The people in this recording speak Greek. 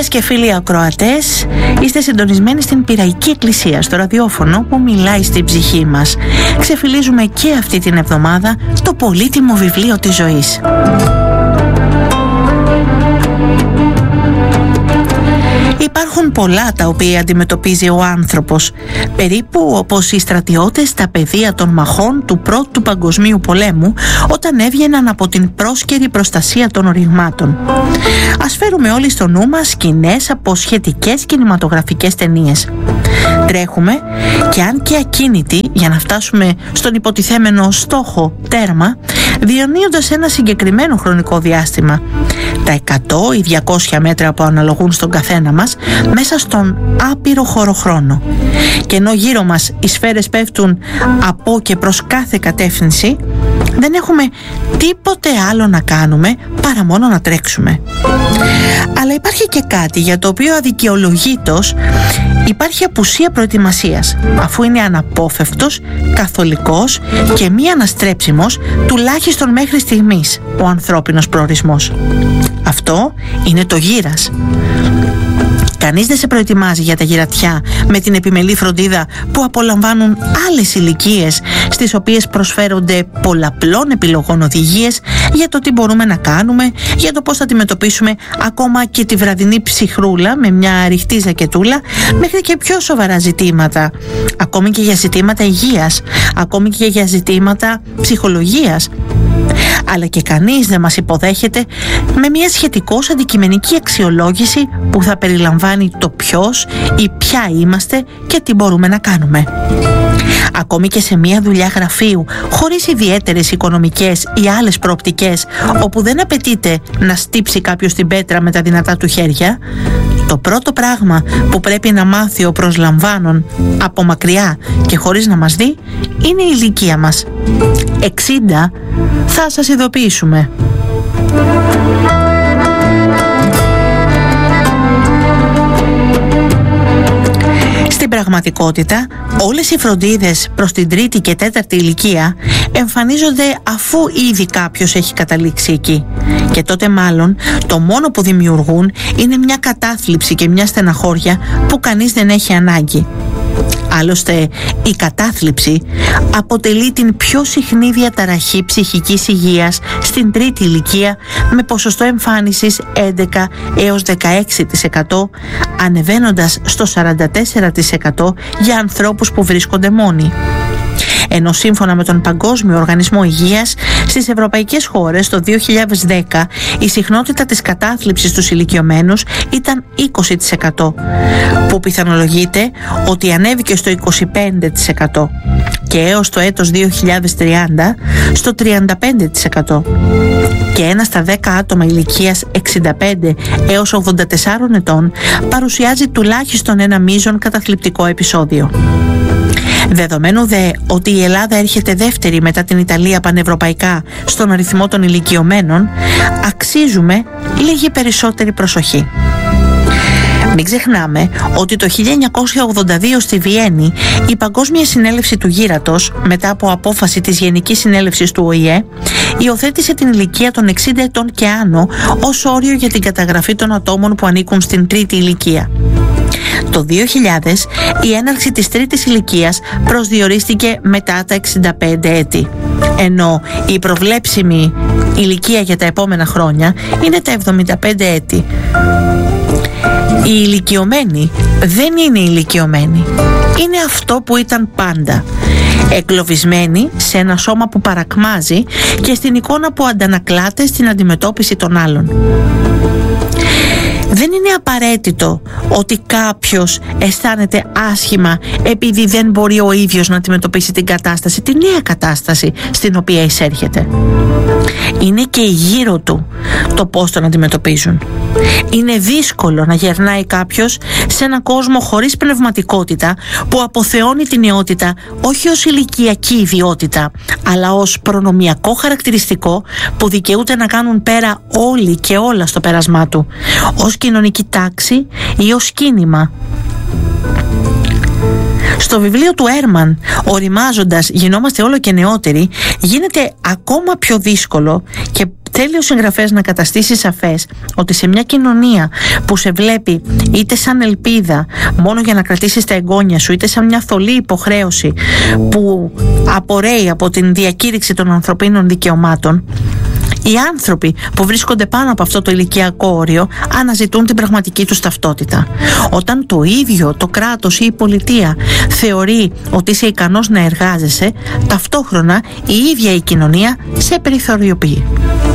Φίλες και φίλοι ακροατές, είστε συντονισμένοι στην Πειραϊκή Εκκλησία, στο ραδιόφωνο που μιλάει στην ψυχή μας. Ξεφυλίζουμε και αυτή την εβδομάδα το πολύτιμο βιβλίο της ζωής. Υπάρχουν πολλά τα οποία αντιμετωπίζει ο άνθρωπος, περίπου όπως οι στρατιώτες στα πεδία των μαχών του Πρώτου Παγκοσμίου Πολέμου, όταν έβγαιναν από την πρόσκαιρη προστασία των ορυγμάτων. Ας φέρουμε όλοι στο νου μας σκηνές από σχετικές κινηματογραφικές ταινίες. Τρέχουμε και αν και ακίνητοι για να φτάσουμε στον υποτιθέμενο στόχο τέρμα, διανύοντας ένα συγκεκριμένο χρονικό διάστημα, τα 100 ή 200 μέτρα που αναλογούν στον καθένα μας, μέσα στον άπειρο χωροχρόνο. Και ενώ γύρω μας οι σφαίρες πέφτουν από και προς κάθε κατεύθυνση, δεν έχουμε τίποτε άλλο να κάνουμε παρά μόνο να τρέξουμε. Αλλά υπάρχει και κάτι για το οποίο αδικαιολογήτως υπάρχει απουσία προετοιμασίας, αφού είναι αναπόφευκτος, καθολικός και μη αναστρέψιμος, τουλάχιστον μέχρι στιγμής, ο ανθρώπινος προορισμός. Αυτό είναι το γύρας. Κανείς δεν σε προετοιμάζει για τα γυρατιά με την επιμελή φροντίδα που απολαμβάνουν άλλες ηλικίες, στις οποίες προσφέρονται πολλαπλών επιλογών οδηγίες για το τι μπορούμε να κάνουμε, για το πώς θα αντιμετωπίσουμε ακόμα και τη βραδινή ψυχρούλα με μια ρηχτή ζακετούλα, μέχρι και πιο σοβαρά ζητήματα, ακόμη και για ζητήματα υγείας, ακόμη και για ζητήματα ψυχολογίας. Αλλά και κανείς δεν μας υποδέχεται με μια σχετικώς αντικειμενική αξιολόγηση που θα περιλαμβάνει το ποιος ή ποια είμαστε και τι μπορούμε να κάνουμε. Ακόμη και σε μια δουλειά γραφείου, χωρίς ιδιαίτερες οικονομικές ή άλλες προοπτικές, όπου δεν απαιτείται να στύψει κάποιος την πέτρα με τα δυνατά του χέρια, το πρώτο πράγμα που πρέπει να μάθει ο προσλαμβάνων από μακριά και χωρίς να μας δει είναι η ηλικία μας. 60 θα σας ειδοποιήσουμε. Στην πραγματικότητα, όλες οι φροντίδες προς την τρίτη και τέταρτη ηλικία εμφανίζονται αφού ήδη κάποιος έχει καταλήξει εκεί. Και τότε μάλλον το μόνο που δημιουργούν είναι μια κατάθλιψη και μια στεναχώρια που κανείς δεν έχει ανάγκη. Άλλωστε, η κατάθλιψη αποτελεί την πιο συχνή διαταραχή ψυχικής υγείας στην τρίτη ηλικία, με ποσοστό εμφάνισης 11 έως 16%, ανεβαίνοντας στο 44% για ανθρώπους που βρίσκονται μόνοι. Ενώ σύμφωνα με τον Παγκόσμιο Οργανισμό Υγείας, στις ευρωπαϊκές χώρες το 2010 η συχνότητα της κατάθλιψης στους ηλικιωμένους ήταν 20%, που πιθανολογείται ότι ανέβηκε στο 25% και έως το έτος 2030 στο 35%. Και 1 στα 10 άτομα ηλικίας 65 έως 84 ετών παρουσιάζει τουλάχιστον ένα μείζον καταθλιπτικό επεισόδιο. Δεδομένου δε ότι η Ελλάδα έρχεται δεύτερη μετά την Ιταλία πανευρωπαϊκά στον αριθμό των ηλικιωμένων, αξίζουμε λίγη περισσότερη προσοχή. Μην ξεχνάμε ότι το 1982 στη Βιέννη η Παγκόσμια Συνέλευση του Γύρατος, μετά από απόφαση της Γενικής Συνέλευσης του ΟΗΕ, υιοθέτησε την ηλικία των 60 ετών και άνω ως όριο για την καταγραφή των ατόμων που ανήκουν στην τρίτη ηλικία. Το 2000 η έναρξη της τρίτης ηλικίας προσδιορίστηκε μετά τα 65 έτη, ενώ η προβλέψιμη ηλικία για τα επόμενα χρόνια είναι τα 75 έτη. Οι ηλικιωμένοι δεν είναι ηλικιωμένοι. Είναι αυτό που ήταν πάντα. Εγκλωβισμένοι σε ένα σώμα που παρακμάζει και στην εικόνα που αντανακλάται στην αντιμετώπιση των άλλων. Δεν είναι απαραίτητο ότι κάποιος αισθάνεται άσχημα επειδή δεν μπορεί ο ίδιος να αντιμετωπίσει την κατάσταση, τη νέα κατάσταση στην οποία εισέρχεται. Είναι και γύρω του το πώς τον αντιμετωπίζουν. Είναι δύσκολο να γερνάει κάποιος σε έναν κόσμο χωρίς πνευματικότητα που αποθεώνει την νεότητα όχι ως ηλικιακή ιδιότητα, αλλά ως προνομιακό χαρακτηριστικό που δικαιούται να κάνουν πέρα όλοι και όλα στο πέρασμά του, ως κοινωνική τάξη ή ως κίνημα. Στο βιβλίο του Έρμαν, οριμάζοντας γινόμαστε όλο και νεότεροι, γίνεται ακόμα πιο δύσκολο και Θέλει ο συγγραφέας να καταστήσει σαφές ότι σε μια κοινωνία που σε βλέπει είτε σαν ελπίδα μόνο για να κρατήσεις τα εγγόνια σου, είτε σαν μια θολή υποχρέωση που απορρέει από την διακήρυξη των ανθρωπίνων δικαιωμάτων, οι άνθρωποι που βρίσκονται πάνω από αυτό το ηλικιακό όριο αναζητούν την πραγματική τους ταυτότητα. Όταν το ίδιο το κράτος ή η πολιτεία θεωρεί ότι είσαι ικανός να εργάζεσαι, ταυτόχρονα η ίδια η κοινωνία σε περιθωριοποιεί.